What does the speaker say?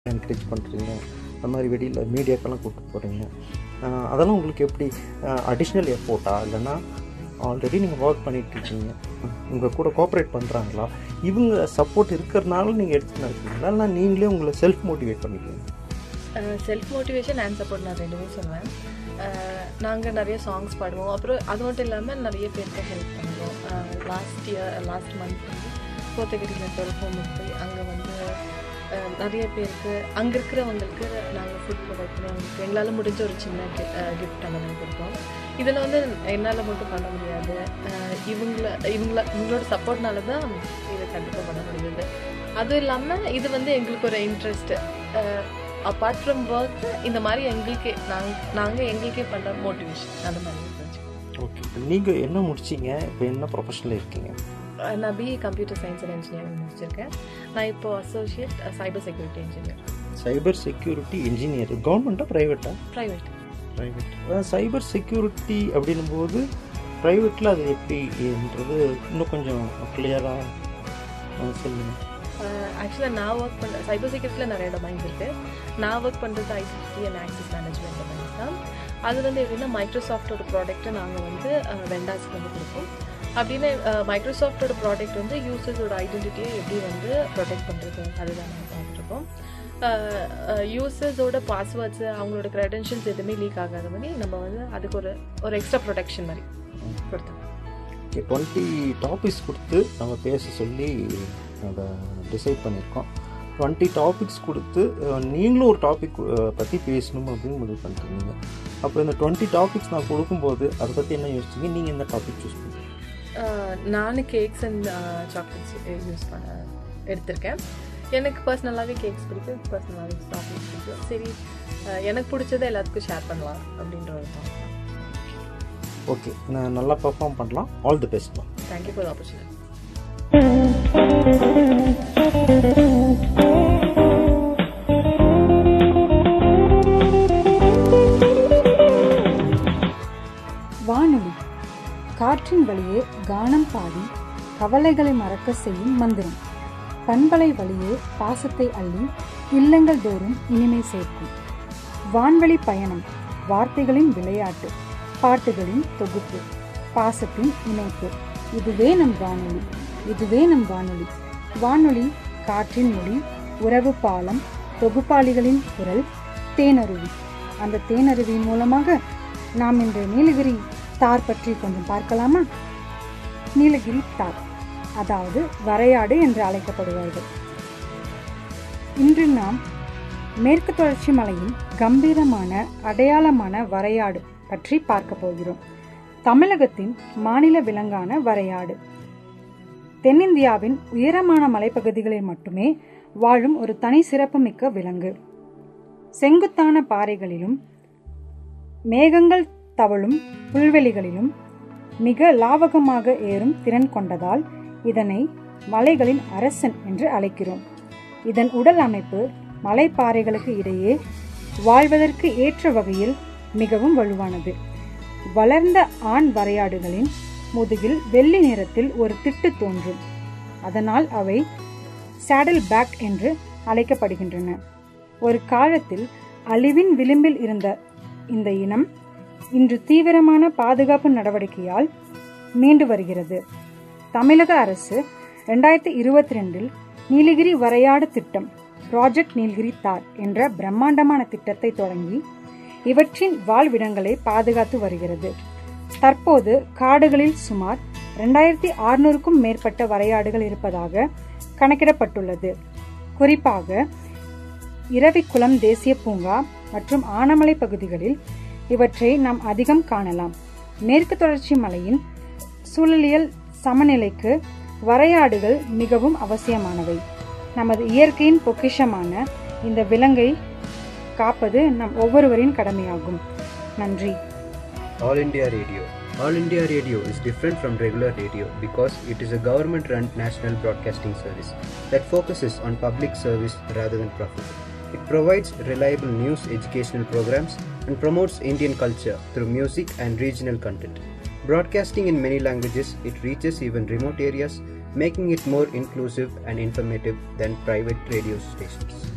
Encourage பண்ணுறீங்க, அந்த மாதிரி வெளியில் மீடியாக்கெல்லாம் கூப்பிட்டு போகிறீங்க. அதெல்லாம் உங்களுக்கு எப்படி அடிஷ்னல் எஃபோர்ட்டா, இல்லைன்னா ஆல்ரெடி நீங்கள் ஒர்க் பண்ணிகிட்ருக்கீங்க, உங்கள் கூட கோஆப்ரேட் பண்ணுறாங்களா, இவங்க சப்போர்ட் இருக்கிறனால நீங்கள் எடுத்துகிட்டு இருக்கீங்களா, இல்லை நீங்களே உங்களை செல்ஃப் மோட்டிவேட் பண்ணிக்கிறீங்க? செல்ஃப் மோட்டிவேஷன் அண்ட் சப்போர்ட் நான் ரெண்டுமே சொல்லுவேன். நாங்கள் நிறைய சாங்ஸ் பாடுவோம், அப்புறம் அது மட்டும் இல்லாமல் நிறைய பேருக்கு ஹெல்ப் பண்ணுவோம். லாஸ்ட் மந்த் வந்து கோத்தகிரியில் ஒரு ஹோமுக்கு போய் அங்கே வந்து நிறைய பேருக்கு அங்கே இருக்கிறவங்களுக்கு நாங்கள் ஃபுட் ப்ரொவைட் பண்ணி அவங்களுக்கு எங்களால் முடிஞ்ச ஒரு சின்ன கிஃப்ட் அந்த மாதிரி கொடுப்போம். இதில் வந்து என்னால் மட்டும் பண்ண முடியாது, இவங்களோட சப்போர்ட்னால தான் இதை கண்டிப்பாக பண்ண முடியுது. அதுவும் இல்லாமல் இது வந்து எங்களுக்கு ஒரு இன்ட்ரெஸ்ட்டு. அப்பார்ட் ஃப்ரம் ஒர்க் இந்த மாதிரி எங்களுக்கே நாங்கள் எங்களுக்கே பண்ணுற மோட்டிவேஷன் அந்த மாதிரி இருந்துச்சு. ஓகே, நீங்கள் என்ன முடிச்சிங்க, இப்போ என்ன ப்ரொஃபஷனில் இருக்கீங்க? நான் BA computer science and engineering முடிச்சிருக்கேன். நான் இப்போ associate cyber security engineer. Cyber security engineer கவர்மெண்ட்டா ப்ரைவேட்டா? Private. Cyber security அப்படின்னும்போது ப்ரைவேட்டில் அது எப்படின்றது இன்னும் கொஞ்சம் கிளியராக சொல்லுங்கள். ஆக்சுவலாக நான் ஒர்க் பண்ணுற சைபர் செக்யூரிட்டியில் நிறைய டொமைன்ஸ் இருக்குது. நான் ஒர்க் பண்ணுறது ICT and access management domains தான். அது வந்து எப்படின்னா மைக்ரோசாஃப்டோட ப்ராடக்ட்டை நாங்கள் வந்து வெண்டாஸ்க்கு வந்து கொடுப்போம். அப்படின்னு மைக்ரோசாஃப்டோட ப்ராடக்ட் வந்து யூசர்ஸோட ஐடென்டிட்டியை எப்படி வந்து ப்ரொடெக்ட் பண்ணுறது அதுதான் நாங்கள் பார்த்துருக்கோம். யூசர்ஸோட பாஸ்வேர்ட்ஸு அவங்களோட க்ரெடென்ஷியல்ஸ் எதுவுமே லீக் ஆகாத மாதிரி நம்ம வந்து அதுக்கு ஒரு எக்ஸ்ட்ரா ப்ரொடெக்ஷன் மாதிரி கொடுத்தோம். 20 டாபிக்ஸ் கொடுத்து நம்ம பேச சொல்லி அதை டிசைட் பண்ணியிருக்கோம். 20 டாபிக்ஸ் கொடுத்து நீங்களும் ஒரு டாபிக் பற்றி பேசணும் அப்படின்னு முடிவு பண்ணிருக்கீங்க. அப்போ இந்த 20 டாபிக்ஸ் நான் கொடுக்கும்போது அதை பற்றி என்ன யோசிச்சிங்க, நீங்கள் என்ன டாபிக் சூஸ் பண்ணுங்க? நான் கேக்ஸ் அண்ட் சாக்லேட்ஸ் எடுத்திருக்கேன். எனக்கு பர்சனலாகவே கேக்ஸ் பிடிக்கும், பர்சனலாகவே சாக்லேட்ஸ் பிடிக்கும். சரி, எனக்கு பிடிச்சதை எல்லாத்துக்கும் ஷேர் பண்ணலாம் அப்படின்ற ஒரு தாட். ஓகே, நான் நல்லா பர்ஃபார்ம் பண்ணலாம். All the best. Thank you for the opportunity. வானொலி காற்றின் வழியே கானம் பாடி கவலைகளை மறக்க செய்யும் மந்திரம். பண்பலை வழியே பாசத்தை அள்ளி இல்லங்கள் தோறும் இனிமை சேர்க்கும் வான்வழி பயணம். வார்த்தைகளின் விளையாட்டு, பாட்டுகளின் தொகுப்பு, பாசத்தின் இணைப்பு. இதுவே நம் வானொலி, இதுவே நம் வானொலி. வானொலி காற்றின் மொழி, உறவு பாலம், தொகுப்பாளிகளின் குரல், தேனருவி. அந்த தேனருவியின் மூலமாக நாம் இன்று நீலகிரி தார் பற்றி கொஞ்சம் பார்க்கலாமா? நீலகிரி தார், அதாவது வரையாடு என்று அழைக்கப்படுவார்கள். இன்று நாம் மேற்கு தொடர்ச்சி மலையின் கம்பீரமான அடையாளமான வரையாடு பற்றி பார்க்க போகிறோம். தமிழகத்தின் மாநில விலங்கான வரையாடு தென்னிந்தியாவின் உயரமான மலைப்பகுதிகளில் மட்டுமே வாழும் ஒரு தனி சிறப்புமிக்க விலங்கு. செங்குத்தான பாறைகளிலும் மேகங்கள் தவழும் புல்வெளிகளிலும் மிக லாவகமாக ஏறும் திறன் கொண்டதால் இதனை மலைகளின் அரசன் என்று அழைக்கிறோம். இதன் உடல் அமைப்பு மலைப்பாறைகளுக்கு இடையே வாழ்வதற்கு ஏற்ற வகையில் மிகவும் வலுவானது. வளர்ந்த ஆண் வரையாடுகளின் முதுகில் வெள்ளி நிறத்தில் ஒரு திட்டு தோன்றும். அதனால் அவை சாடல் பேக் என்று அழைக்கப்படுகின்றன. ஒரு காலத்தில் அழிவின் விளிம்பில் இருந்த இந்த இனம் இன்று தீவிரமான பாதுகாப்பு நடவடிக்கையால் மீண்டு வருகிறது. தமிழக அரசு 2022 நீலகிரி வரையாடு திட்டம், ப்ராஜெக்ட் நீலகிரி தார் என்ற பிரம்மாண்டமான திட்டத்தை தொடங்கி இவற்றின் வாழ்விடங்களை பாதுகாத்து வருகிறது. தற்போது காடுகளில் சுமார் 2600க்கும் மேற்பட்ட வரையாடுகள் இருப்பதாக கணக்கிடப்பட்டுள்ளது. குறிப்பாக இரவிக்குளம் தேசிய பூங்கா மற்றும் ஆனமலை பகுதிகளில் இவற்றை நாம் அதிகம் காணலாம். மேற்கு தொடர்ச்சி மலையின் சூழலியல் சமநிலைக்கு வரையாடுகள் மிகவும் அவசியமானவை. நமது இயற்கையின் பொக்கிஷமான இந்த விலங்கை காப்பது நம் ஒவ்வொருவரின் கடமையாகும். நன்றி. All India Radio. All India Radio is different from regular radio because it is a government-run national broadcasting service that focuses on public service rather than profit. It provides reliable news, educational programs, and promotes Indian culture through music and regional content. Broadcasting in many languages, it reaches even remote areas, making it more inclusive and informative than private radio stations.